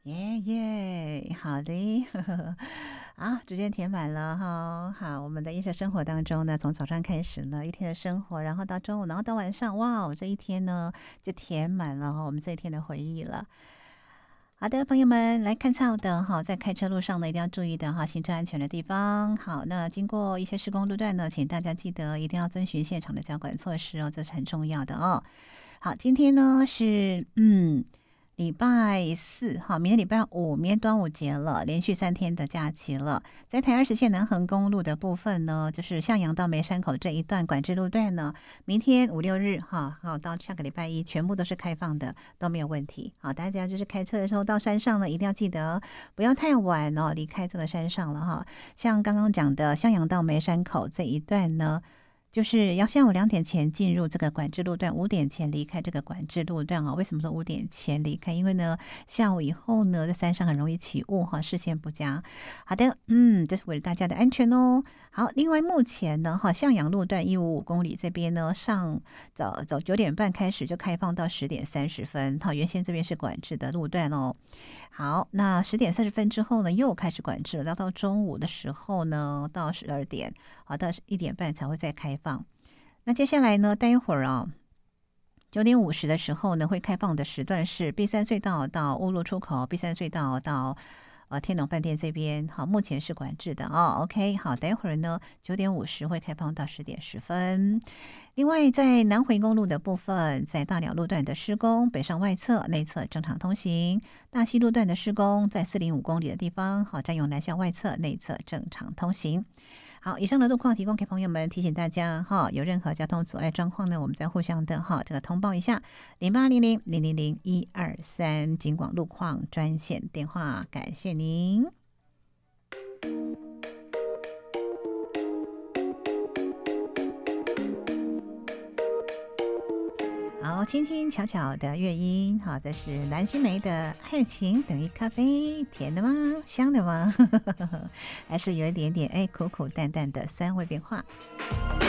耶耶，好的，啊，逐渐填满了哈。好，我们的夜色生活当中呢，从早上开始呢，一天的生活，然后到中午，然后到晚上，哇哦，这一天呢就填满了哈，我们这一天的回忆了。好的，朋友们来看操的哈，在开车路上呢，一定要注意的哈，行车安全的地方。好，那经过一些施工路段呢，请大家记得一定要遵循现场的交管措施哦，这是很重要的哦。好，今天呢是礼拜四，好，明天礼拜五，明天端午节了，连续3天的假期了。在台20线南横公路的部分呢，就是向阳到梅山口这一段管制路段呢，明天5、6日哈，好到下个礼拜一，全部都是开放的，都没有问题。好，大家就是开车的时候到山上呢，一定要记得不要太晚哦，离开这个山上了哈。像刚刚讲的向阳到梅山口这一段呢，就是要下午2点前进入这个管制路段，5点前离开这个管制路段啊。为什么说5点前离开？因为呢，下午以后呢，在山上很容易起雾哈，视线不佳。好的，这是为了大家的安全哦。好，另外目前呢，哈，向阳路段155公里这边呢，走9点半开始就开放到10点30分，好，原先这边是管制的路段哦。好，那10点30分之后呢，又开始管制了，到中午的时候呢，到12点，好，到1点半才会再开放。那接下来呢，待会儿啊，9点50的时候呢，会开放的时段是 B3隧道到乌路出口，B3隧道到天龙饭店这边，好，目前是管制的哦。OK，好，待会儿呢9点50会开放到10点10分。另外，在南回公路的部分，在大寮路段的施工，北上外侧、内侧正常通行；大溪路段的施工，在405公里的地方，好，占用南向外侧、内侧正常通行。好，以上的路况提供给朋友们，提醒大家哈，有任何交通阻碍状况呢，我们再互相的哈这个通报一下0800000123警广路况专线电话，感谢您。好，轻轻巧巧的乐音，好，这是蓝心湄的《爱情等于咖啡》，甜的吗？香的吗？还是有一点点苦苦淡淡的酸味变化。